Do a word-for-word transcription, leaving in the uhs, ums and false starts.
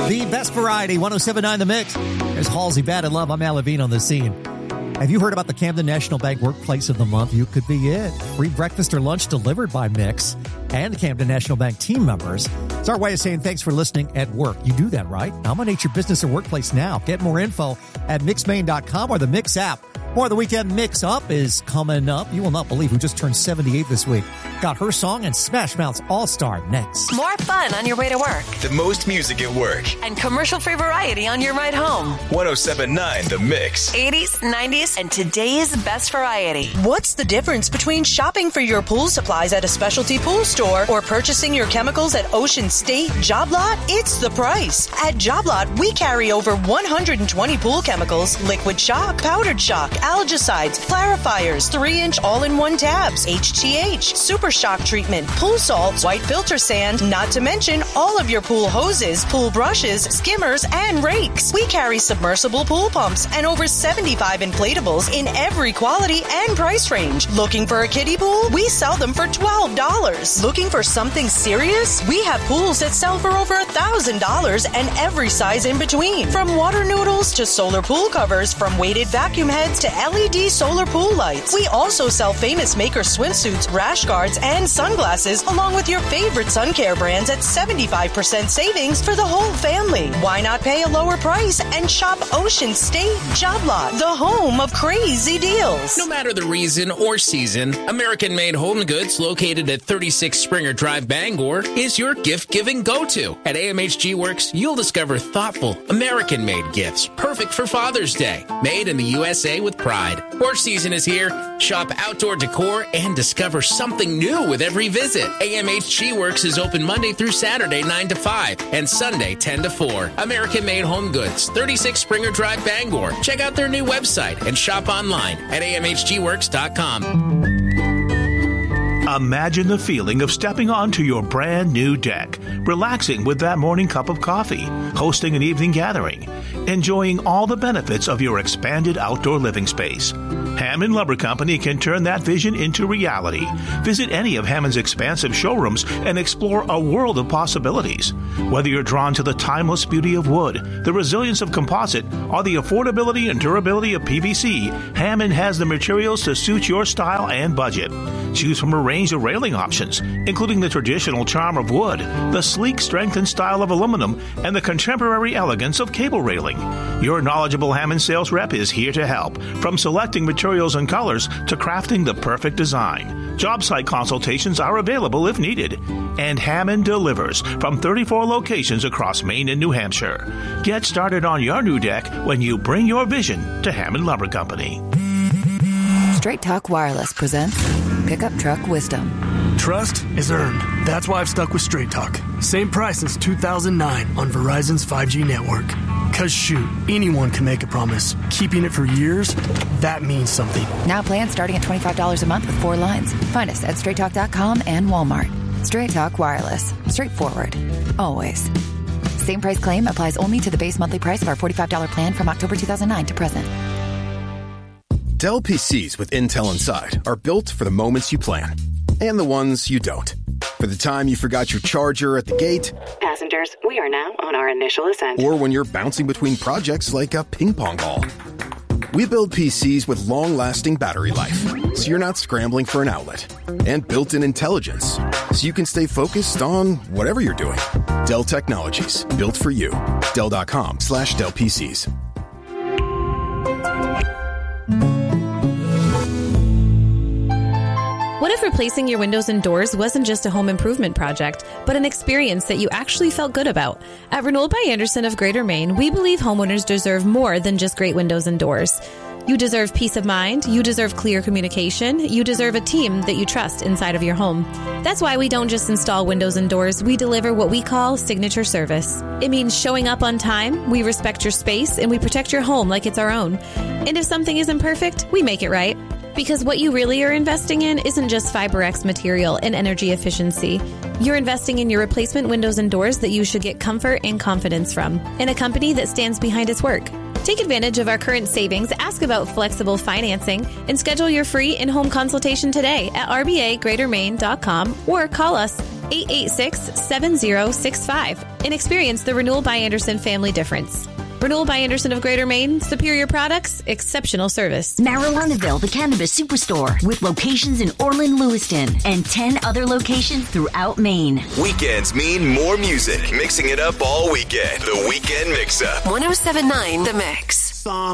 The best variety, one oh seven point nine The Mix. There's Halsey, Bad in Love. I'm Al Levine on the scene. Have you heard about the Camden National Bank Workplace of the Month? You could be it. Free breakfast or lunch delivered by Mix and the Camden National Bank team members. It's our way of saying thanks for listening at work. You do that, right? Nominate your business or workplace now. Get more info at mix maine dot com or the Mix app. More of the Weekend Mix Up is coming up. You will not believe who just turned seventy-eight this week. Got her song and Smash Mouth's All-Star next. More fun on your way to work. The most music at work. And commercial-free variety on your ride home. one oh seven point nine The Mix. eighties, nineties, and today's best variety. What's the difference between shopping for your pool supplies at a specialty pool store or purchasing your chemicals at Ocean State Job Lot? It's the price. At Job Lot, we carry over one hundred twenty pool chemicals, liquid shock, powdered shock, algicides, clarifiers, three-inch all-in-one tabs, H T H, super shock treatment, pool salts, white filter sand, not to mention all of your pool hoses, pool brushes, skimmers, and rakes. We carry submersible pool pumps and over seventy-five inflatables in every quality and price range. Looking for a kiddie pool? We sell them for twelve dollars. Looking for something serious? We have pools that sell for over one thousand dollars and every size in between. From water noodles to solar pool covers, from weighted vacuum heads to L E D solar pool lights. We also sell Famous Maker swimsuits, rash guards, and sunglasses, along with your favorite sun care brands at seventy-five percent savings for the whole family. Why not pay a lower price and shop Ocean State Job Lot, the home of crazy deals? No matter the reason or season, American-made home goods located at thirty-six Springer Drive, Bangor is your gift-giving go-to. At A M H G Works, you'll discover thoughtful, American-made gifts perfect for Father's Day, made in the U S A with pride. Horse season is here. Shop outdoor decor and discover something new with every visit. A M H G Works is open Monday through Saturday, nine to five, and Sunday, ten to four. American-made home goods, thirty-six Springer Drive, Bangor. Check out their new website and shop online at a m h g works dot com. Imagine the feeling of stepping onto your brand new deck, relaxing with that morning cup of coffee, hosting an evening gathering, enjoying all the benefits of your expanded outdoor living space. Hammond Lumber Company can turn that vision into reality. Visit any of Hammond's expansive showrooms and explore a world of possibilities. Whether you're drawn to the timeless beauty of wood, the resilience of composite, or the affordability and durability of P V C, Hammond has the materials to suit your style and budget. Choose from a range of railing options, including the traditional charm of wood, the sleek strength and style of aluminum, and the contemporary elegance of cable railing. Your knowledgeable Hammond sales rep is here to help, from selecting materials and colors to crafting the perfect design. Job site consultations are available if needed. And Hammond delivers from thirty-four locations across Maine and New Hampshire. Get started on your new deck when you bring your vision to Hammond Lumber Company. Straight Talk Wireless presents Pickup Truck Wisdom. Trust is earned. That's why I've stuck with Straight Talk. Same price since two thousand nine on Verizon's five G network. Cause shoot, anyone can make a promise. Keeping it for years, that means something. Now plans starting at twenty-five dollars a month with four lines. Find us at straight talk dot com and Walmart. Straight Talk Wireless. Straightforward. Always. Same price claim applies only to the base monthly price of our forty-five dollars plan from October two thousand nine to present. Dell P Cs with Intel Inside are built for the moments you plan and the ones you don't. For the time you forgot your charger at the gate. Passengers, we are now on our initial ascent. Or when you're bouncing between projects like a ping pong ball. We build P Cs with long-lasting battery life, so you're not scrambling for an outlet. And built-in intelligence, so you can stay focused on whatever you're doing. Dell Technologies, built for you. Dell.com slash Dell PCs. What if replacing your windows and doors wasn't just a home improvement project, but an experience that you actually felt good about? At Renewal by Andersen of Greater Maine, we believe homeowners deserve more than just great windows and doors. You deserve peace of mind, you deserve clear communication, you deserve a team that you trust inside of your home. That's why we don't just install windows and doors, we deliver what we call signature service. It means showing up on time, we respect your space, and we protect your home like it's our own. And if something isn't perfect, we make it right. Because what you really are investing in isn't just FiberX material and energy efficiency. You're investing in your replacement windows and doors that you should get comfort and confidence from, in a company that stands behind its work. Take advantage of our current savings, ask about flexible financing, and schedule your free in-home consultation today at r b a greater maine dot com or call us eight eight six, seven zero six five and experience the Renewal by Andersen family difference. Renewal by Andersen of Greater Maine, superior products, exceptional service. Marijuanaville, the cannabis superstore, with locations in Orland, Lewiston, and ten other locations throughout Maine. Weekends mean more music, mixing it up all weekend. The Weekend Mix-Up. one oh seven point nine The Mix.